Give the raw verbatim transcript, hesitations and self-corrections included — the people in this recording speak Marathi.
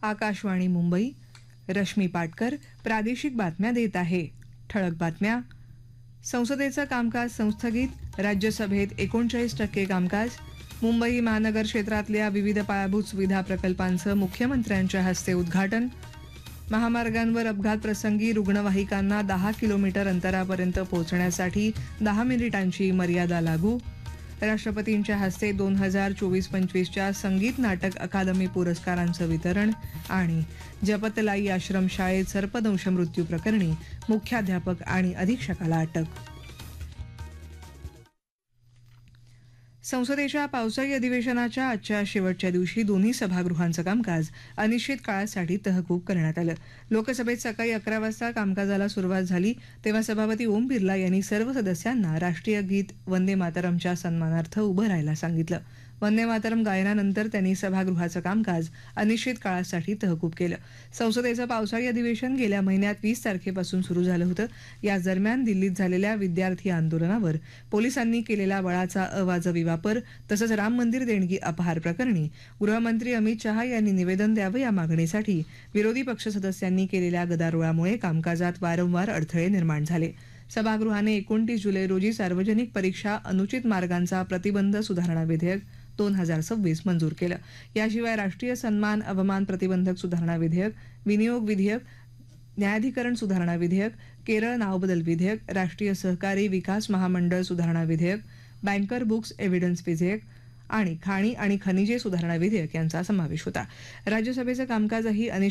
आकाशवाणी मुंबई. रश्मी पाटकर प्रादेशिक बातम्या देत आहे. ठळक बातम्या. संसदेचं कामकाज संस्थगित. राज्यसभेत एकोणचाळीस टक्के कामकाज. मुंबई महानगर क्षेत्रातल्या विविध पायाभूत सुविधा प्रकल्पांचं मुख्यमंत्र्यांच्या हस्ते उद्घाटन. महामार्गांवर अपघात प्रसंगी रुग्णवाहिकांना दहा किलोमीटर अंतरापर्यंत पोहोचण्यासाठी दहा मिनिटांची मर्यादा लागू. राष्ट्रपतींच्या हस्ते दोन हजार चोवीस पंचवीसच्या संगीत नाटक अकादमी पुरस्कारांचं वितरण. आणि जपतलाई आश्रमशाळेत सर्पदंश मृत्यू प्रकरणी मुख्याध्यापक आणि अधीक्षकाला अटक. संसदेच्या पावसाळी अधिवेशनाच्या आजच्या शेवटच्या दिवशी दोन्ही सभागृहांचं कामकाज अनिश्चित काळासाठी तहकूब करण्यात आलं. लोकसभेत सकाळी अकरा वाजता कामकाजाला सुरुवात झाली तेव्हा सभापती ओम बिर्ला यांनी सर्व सदस्यांना राष्ट्रीय गीत वंदे मातरमच्या सन्मानार्थ उभं राहायला सांगितलं. वंदे मातरम गायनानंतर त्यांनी सभागृहाचं कामकाज अनिश्चित काळासाठी तहकूब केलं. संसदेचं पावसाळी अधिवेशन गेल्या महिन्यात वीस तारखेपासून सुरू झालं होतं. याच दरम्यान दिल्लीत झालेल्या विद्यार्थी आंदोलनावर पोलिसांनी केलेला बळाचा अवाजवी वापर तसंच राम मंदिर देणगी अपहार प्रकरणी गृहमंत्री अमित शहा यांनी निवेदन द्यावं या मागणीसाठी विरोधी पक्ष सदस्यांनी केलेल्या गदारोळामुळे कामकाजात वारंवार अडथळे निर्माण झाले. सभागृहाने एकोणतीस जुलै रोजी सार्वजनिक परीक्षा अनुचित मार्गांचा प्रतिबंध सुधारणा विधेयक दोन हजार सव्वीस मंजूर केलं. याशिवाय राष्ट्रीय सन्मान अवमान प्रतिबंधक सुधारणा विधेयक, विनियोग विधेयक, न्यायाधिकरण सुधारणा विधेयक, केरळ नावबदल विधेयक, राष्ट्रीय सहकारी विकास महामंडळ सुधारणा विधेयक, बँकर बुक्स एव्हिडन्स विधेयक आणि खाणी आणि खनिजे सुधारणा विधेयक यांचा समावेश होता. राज्यसभेचं कामकाजही